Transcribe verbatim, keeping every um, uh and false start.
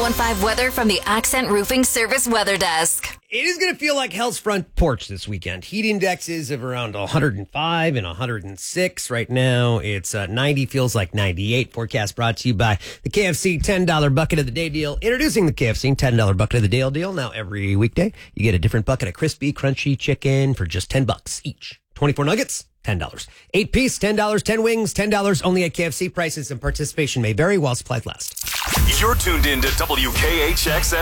one five weather from the Accent Roofing Service Weather Desk. It is going to feel like hell's front porch this weekend. Heat indexes of around one hundred five and one hundred six. Right now, it's uh, ninety, feels like ninety-eight. Forecast brought to you by the K F C ten dollar Bucket of the Day deal. Introducing the K F C ten dollar Bucket of the Day deal. Now, every weekday, you get a different bucket of crispy, crunchy chicken for just ten bucks each. twenty-four nuggets, ten dollars. eight piece, ten dollars. ten wings, ten dollars. Only at K F C. Prices and participation may vary while supplies last. You're tuned in to W K H X